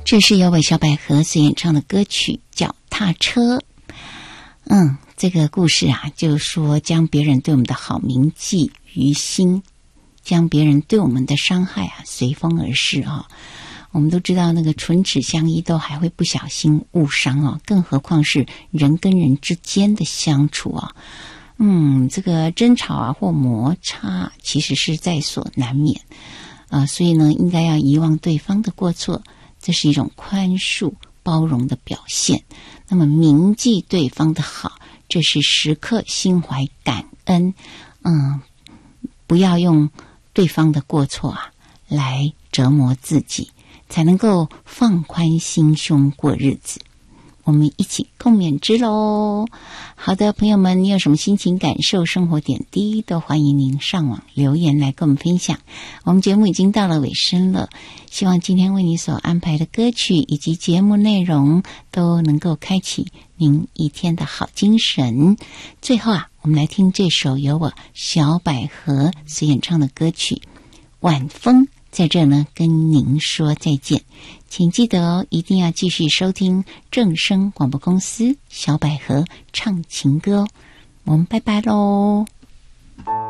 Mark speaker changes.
Speaker 1: 这是由小百合所演唱的歌曲《脚踏车》。这个故事啊，就是说将别人对我们的好铭记于心，将别人对我们的伤害啊随风而逝啊。我们都知道那个唇齿相依都还会不小心误伤啊，更何况是人跟人之间的相处啊。这个争吵啊或摩擦其实是在所难免所以呢，应该要遗忘对方的过错，这是一种宽恕包容的表现。那么铭记对方的好，这是时刻心怀感恩。不要用对方的过错啊来折磨自己，才能够放宽心胸过日子。我们一起共勉之咯。好的，朋友们，你有什么心情感受、生活点滴，都欢迎您上网留言来跟我们分享。我们节目已经到了尾声了，希望今天为你所安排的歌曲以及节目内容都能够开启您一天的好精神。最后啊，我们来听这首由我小百合所演唱的歌曲《晚风》，在这呢跟您说再见。请记得哦，一定要继续收听正声广播公司小百合唱情歌哦。我们拜拜喽。